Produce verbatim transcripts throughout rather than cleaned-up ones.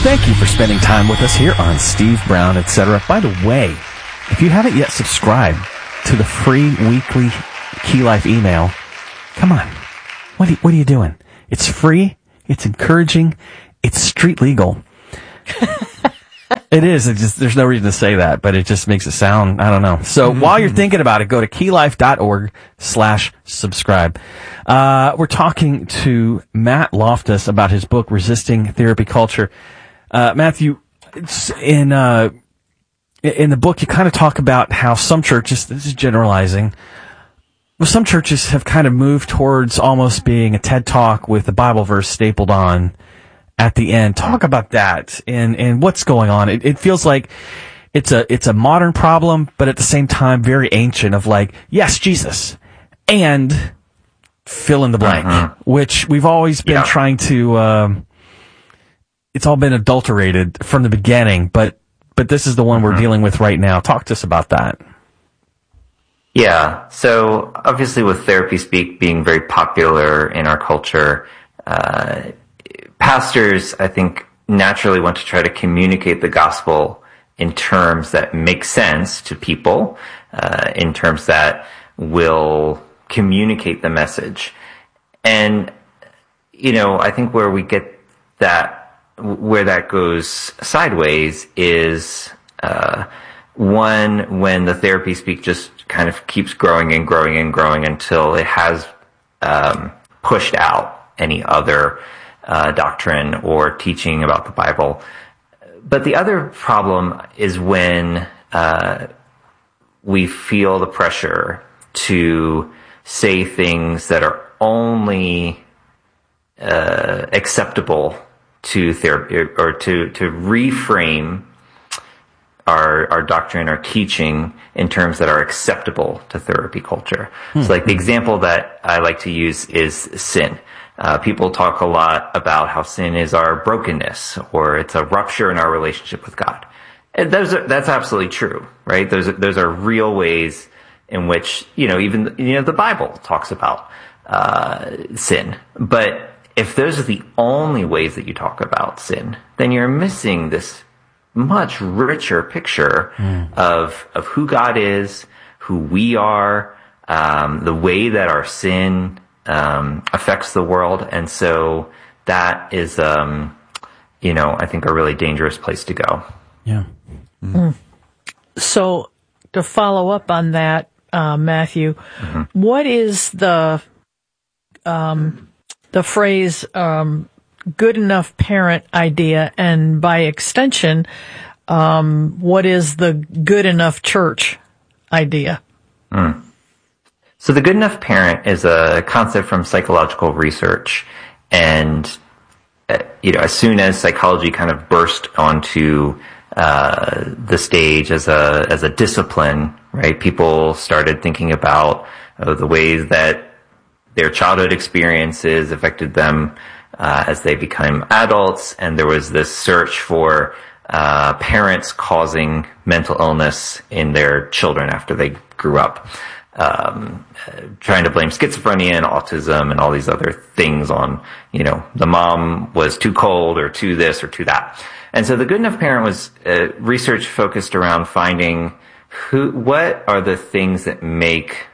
Thank you for spending time with us here on Steve Brown, et cetera. By the way, if you haven't yet subscribed to the free weekly Key Life email, come on. What are you, what are you doing? It's free. It's encouraging. It's street legal. It is. It just, there's no reason to say that, but it just makes it sound, I don't know. So mm-hmm. while you're thinking about it, go to keylife.org slash subscribe. Uh, we're talking to Matt Loftus about his book, Resisting Therapy Culture. Uh, Matthew, in, uh, in the book, you kind of talk about how some churches, this is generalizing, well, some churches have kind of moved towards almost being a TED Talk with the Bible verse stapled on at the end. Talk about that and, and what's going on. It, it feels like it's a, it's a modern problem, but at the same time, very ancient of like, yes, Jesus, and fill in the blank, uh-huh. which we've always been yeah. trying to, um, it's all been adulterated from the beginning, but, but this is the one uh-huh. we're dealing with right now. Talk to us about that. Yeah. So obviously with therapy speak being very popular in our culture, uh, pastors, I think, naturally want to try to communicate the gospel in terms that make sense to people, uh, in terms that will communicate the message. And, you know, I think where we get that, where that goes sideways is, uh, one, when the therapy speak just kind of keeps growing and growing and growing until it has, um, pushed out any other Uh, doctrine or teaching about the Bible. But the other problem is when uh, we feel the pressure to say things that are only uh, acceptable to therapy, or to, to reframe our our doctrine, our teaching in terms that are acceptable to therapy culture. Hmm. So like the example that I like to use is sin. Uh, people talk a lot about how sin is our brokenness, or it's a rupture in our relationship with God. And those are, that's absolutely true, right? Those are, those are real ways in which, you know, even, you know, the Bible talks about, uh, sin. But if those are the only ways that you talk about sin, then you're missing this much richer picture mm. of, of who God is, who we are, um, the way that our sin Um, affects the world. And so that is, um, you know, I think a really dangerous place to go. Yeah. Mm-hmm. Mm. So to follow up on that, uh, Matthew, mm-hmm. what is the, um, the phrase, um, good enough parent idea? And by extension, um, what is the good enough church idea? Mm. So the good enough parent is a concept from psychological research, and uh, you know, as soon as psychology kind of burst onto uh, the stage as a as a discipline, right? People started thinking about uh, the ways that their childhood experiences affected them uh, as they became adults, and there was this search for uh, parents causing mental illness in their children after they grew up. Um, uh, trying to blame schizophrenia and autism and all these other things on, you know, the mom was too cold or too this or too that. And so the good enough parent was uh, research focused around finding who, what are the things that make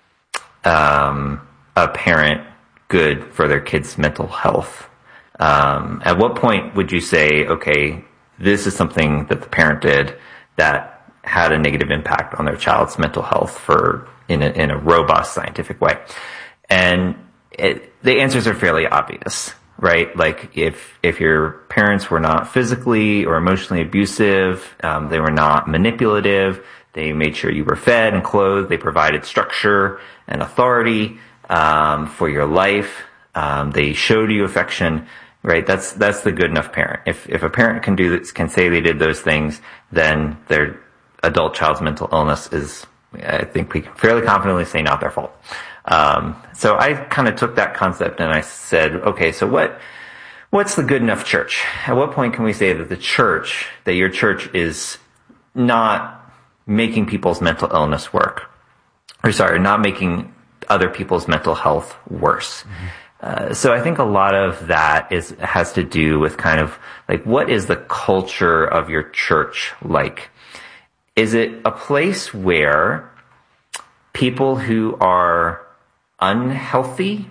um, a parent good for their kids' mental health. Um, at what point would you say, okay, this is something that the parent did that had a negative impact on their child's mental health for in a, in a robust scientific way? And it, the answers are fairly obvious, right? Like if if your parents were not physically or emotionally abusive, um, they were not manipulative, they made sure you were fed and clothed, they provided structure and authority um, for your life, um, they showed you affection, right? That's that's the good enough parent. If if a parent can do this, can say they did those things, then their adult child's mental illness is, I think we can fairly confidently say, not their fault. Um, so I kind of took that concept and I said, okay, so what, what's the good enough church? At what point can we say that the church, that your church is not making people's mental illness work? Or sorry, not making other people's mental health worse? Mm-hmm. Uh, so I think a lot of that is has to do with kind of like, what is the culture of your church like? Is it a place where people who are unhealthy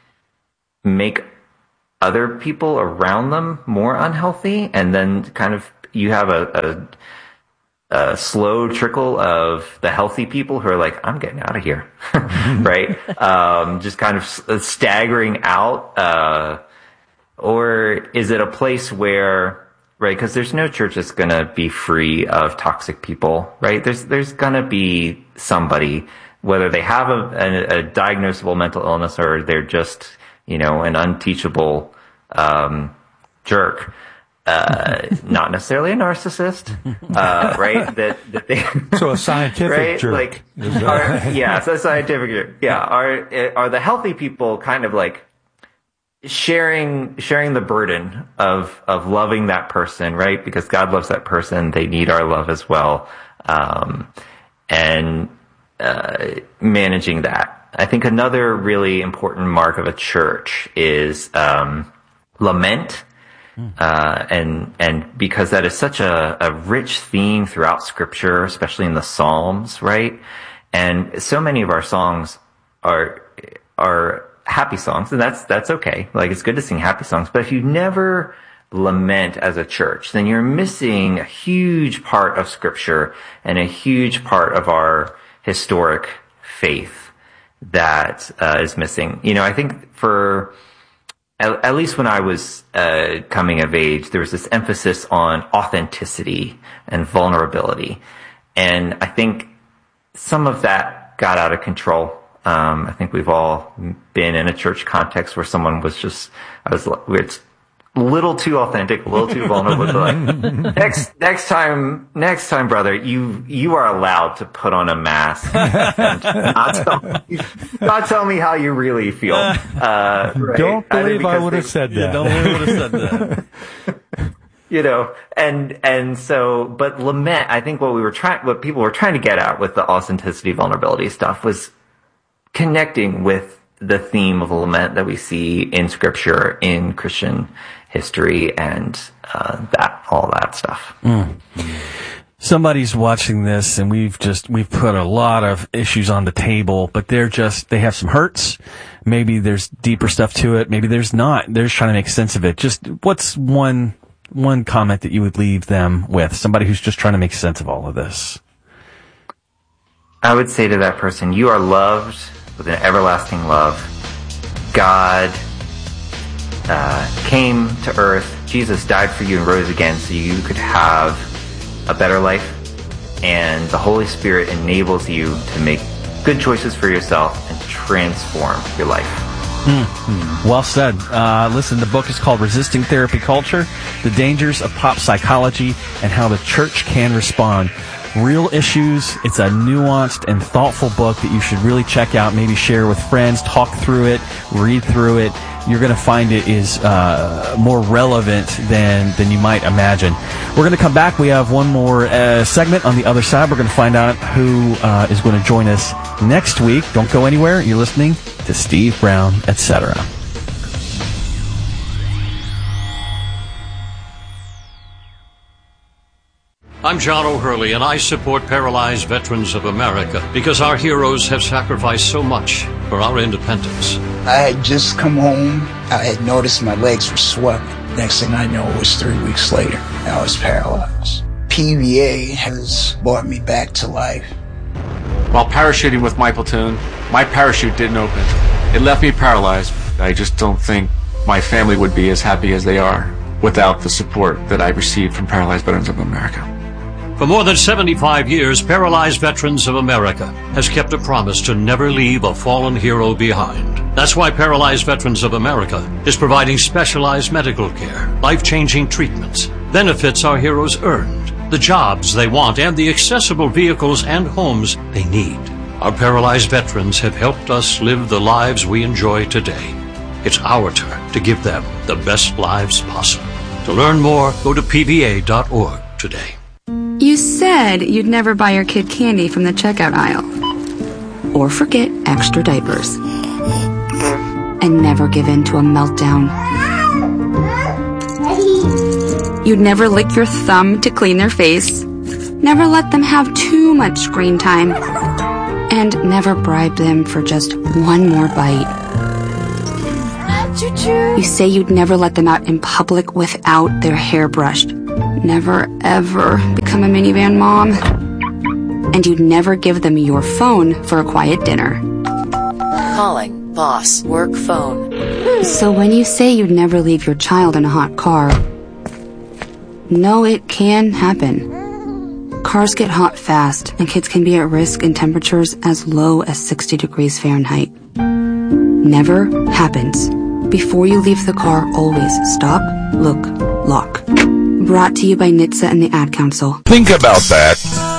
make other people around them more unhealthy, and then kind of you have a, a, a slow trickle of the healthy people who are like, I'm getting out of here, right? Um, just kind of staggering out. Uh, or is it a place where, right, because there's no church that's going to be free of toxic people, right? There's there's going to be somebody, whether they have a, a, a diagnosable mental illness or they're just, you know, an unteachable um, jerk. Uh, not necessarily a narcissist, uh, right? That, that they, so a scientific right? jerk. Like, are, yeah, so a scientific jerk. Yeah. Are, are the healthy people kind of like sharing, sharing the burden of, of loving that person, right? Because God loves that person. They need our love as well. Um, and, uh, managing that. I think another really important mark of a church is, um, lament. Uh, and, and because that is such a, a rich theme throughout Scripture, especially in the Psalms, right? And so many of our songs are, are happy songs, and that's, that's okay. Like, it's good to sing happy songs, but if you never lament as a church, then you're missing a huge part of Scripture and a huge part of our historic faith that, uh, is missing. You know, I think for, at least when I was uh, coming of age, there was this emphasis on authenticity and vulnerability. And I think some of that got out of control. Um, I think we've all been in a church context where someone was just, I was, it's a little too authentic, a little too vulnerable. Like, next, next time, next time, brother, you, you are allowed to put on a mask and not tell me, not tell me how you really feel. Uh, right? Don't believe I, I would have they, said that. Yeah, don't believe I would have said that. You know, and, and so, but lament, I think what we were trying, what people were trying to get at with the authenticity, vulnerability stuff was connecting with the theme of lament that we see in Scripture, in Christian history, and uh, that all that stuff. Mm. Somebody's watching this, and we've just we've put a lot of issues on the table, but they're just they have some hurts. Maybe there's deeper stuff to it. Maybe there's not. They're just trying to make sense of it. Just what's one one comment that you would leave them with? Somebody who's just trying to make sense of all of this. I would say to that person, you are loved with an everlasting love. God uh, came to earth. Jesus died for you and rose again so you could have a better life. And the Holy Spirit enables you to make good choices for yourself and transform your life. Mm. Well said. Uh, listen, the book is called Resisting Therapy Culture, The Dangers of Pop Psychology and How the Church Can Respond. Real issues. It's a nuanced and thoughtful book that you should really check out, maybe share with friends, talk through it, read through it. You're going to find it is uh, more relevant than, than you might imagine. We're going to come back. We have one more uh, segment on the other side. We're going to find out who uh, is going to join us next week. Don't go anywhere. You're listening to Steve Brown, et cetera. I'm John O'Hurley, and I support Paralyzed Veterans of America because our heroes have sacrificed so much for our independence. I had just come home. I had noticed my legs were swelling. Next thing I know, it was three weeks later. I was paralyzed. P V A has brought me back to life. While parachuting with my platoon, my parachute didn't open. It left me paralyzed. I just don't think my family would be as happy as they are without the support that I received from Paralyzed Veterans of America. For more than seventy-five years, Paralyzed Veterans of America has kept a promise to never leave a fallen hero behind. That's why Paralyzed Veterans of America is providing specialized medical care, life-changing treatments, benefits our heroes earned, the jobs they want, and the accessible vehicles and homes they need. Our paralyzed veterans have helped us live the lives we enjoy today. It's our turn to give them the best lives possible. To learn more, go to P V A dot org today. You said you'd never buy your kid candy from the checkout aisle. Or forget extra diapers. and never give in to a meltdown. You'd never lick your thumb to clean their face, never let them have too much screen time, and never bribe them for just one more bite. You say you'd never let them out in public without their hair brushed, never ever become a minivan mom, and you'd never give them your phone for a quiet dinner. Calling boss work phone. So when you say you'd never leave your child in a hot car, no, it can happen. Cars get hot fast, and kids can be at risk in temperatures as low as sixty degrees Fahrenheit. Never happens. Before you leave the car, always stop, look, lock. Brought to you by N H T S A and the Ad Council. Think about that.